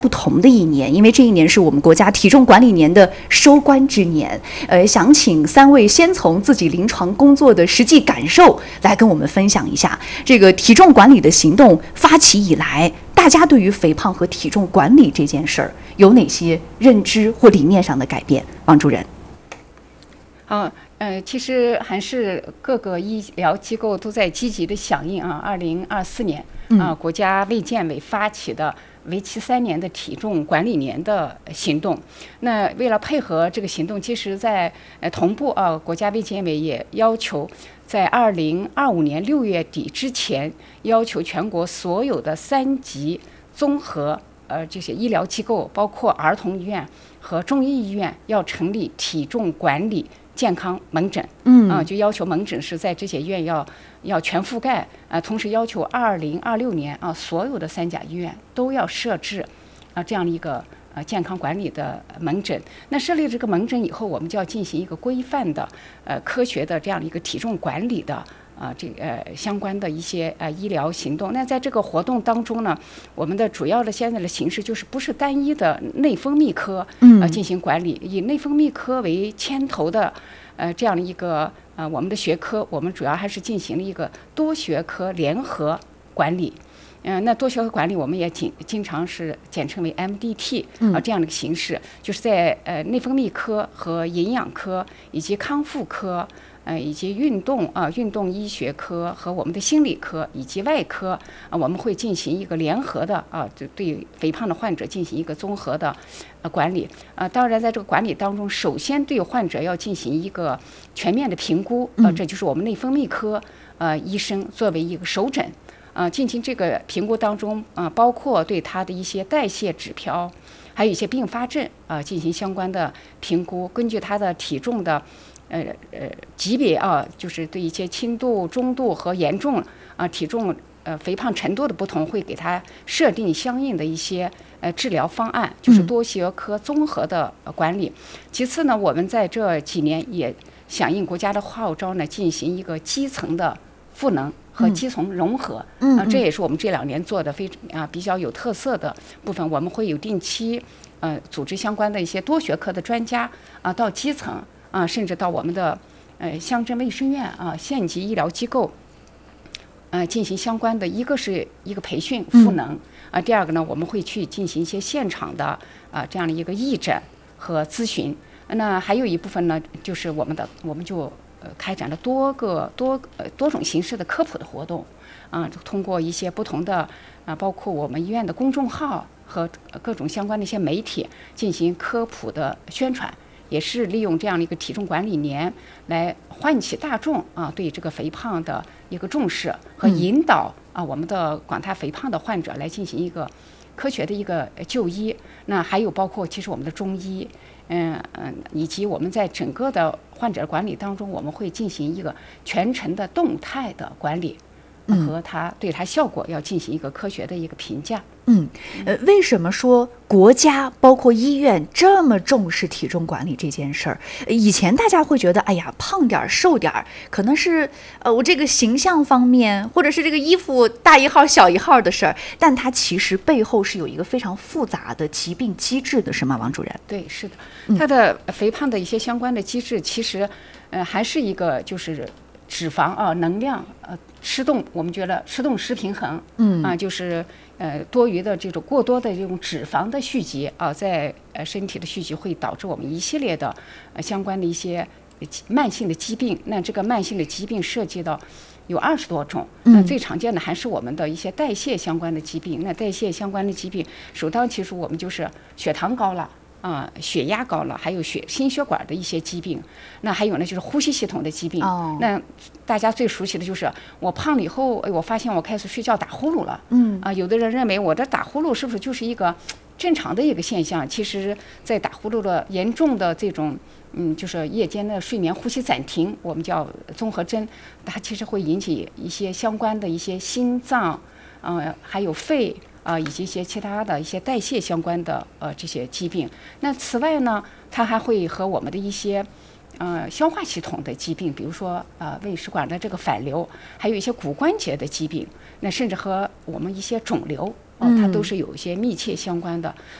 不同的一年，因为这一年是我们国家体重管理年的收官之年。想请3位先从自己临床工作的实际感受来跟我们分享一下，这个体重管理的行动发起以来，大家对于肥胖和体重管理这件事儿有哪些认知或理念上的改变？王主任。 其实还是各个医疗机构都在积极的响应啊。2024年国家卫健委发起的为期3年的体重管理年的行动。那为了配合这个行动，其实在同步国家卫健委也要求在2025年6月底之前，要求全国所有的3级综合这些医疗机构，包括儿童医院和中医医院，要成立体重管理健康门诊。就要求门诊是在这些医院要全覆盖。同时要求2026年所有的3甲医院都要设置这样的一个健康管理的门诊。那设立这个门诊以后，我们就要进行一个规范的科学的这样的一个体重管理的相关的一些医疗行动。那在这个活动当中呢，我们的主要的现在的形式就是不是单一的内分泌科进行管理，以内分泌科为牵头的这样的一个我们的学科，我们主要还是进行了一个多学科联合管理。那多学科管理我们也经常是简称为 MDT 这样的一个形式，就是在内分泌科和营养科以及康复科以及运动医学科和我们的心理科以及外科我们会进行一个联合的对肥胖的患者进行一个综合的管理。当然在这个管理当中，首先对患者要进行一个全面的评估，这就是我们内分泌科医生作为一个首诊进行这个评估当中包括对他的一些代谢指标，还有一些并发症进行相关的评估，根据他的体重的级别就是对一些轻度、中度和严重体重肥胖程度的不同，会给他设定相应的一些治疗方案，就是多学科综合的管理。其次呢，我们在这几年也响应国家的号召呢，进行一个基层的赋能和基层融合。这也是我们这2年做的比较有特色的部分。我们会有定期组织相关的一些多学科的专家到基层甚至到我们的乡镇卫生院县级医疗机构进行相关的，一个是一个培训赋能第二个呢，我们会去进行一些现场的这样的一个义诊和咨询。那还有一部分呢，就是我们就开展了多种形式的科普的活动通过一些不同的包括我们医院的公众号和各种相关的一些媒体进行科普的宣传，也是利用这样的一个体重管理年来唤起大众对这个肥胖的一个重视和引导我们的广大肥胖的患者来进行一个科学的一个就医。那还有包括其实我们的中医以及我们在整个的患者管理当中，我们会进行一个全程的动态的管理和对它效果要进行一个科学的一个评价。 为什么说国家包括医院这么重视体重管理这件事儿？以前大家会觉得，哎呀，胖点儿瘦点儿，可能是我这个形象方面，或者是这个衣服大一号小一号的事儿，但它其实背后是有一个非常复杂的疾病机制的，是吗，王主任？ 对，是的，它的肥胖的一些相关的机制，其实还是一个就是脂肪能量吃动，我们觉得吃动失平衡就是多余的这种过多的这种脂肪的蓄积在身体的蓄积会导致我们一系列的相关的一些慢性的疾病。那这个慢性的疾病涉及到有20多种，那最常见的还是我们的一些代谢相关的疾病。那代谢相关的疾病首当其冲，我们就是血糖高了血压高了，还有心血管的一些疾病。那还有呢，就是呼吸系统的疾病。那大家最熟悉的就是我胖了以后，我发现我开始睡觉打呼噜了。有的人认为我这打呼噜是不是就是一个正常的一个现象？其实，在打呼噜的严重的这种就是夜间的睡眠呼吸暂停，我们叫综合征，它其实会引起一些相关的一些心脏还有肺以及一些其他的一些代谢相关的这些疾病。那此外呢，它还会和我们的一些消化系统的疾病，比如说胃食管的这个反流，还有一些骨关节的疾病，那甚至和我们一些肿瘤它都是有一些密切相关的。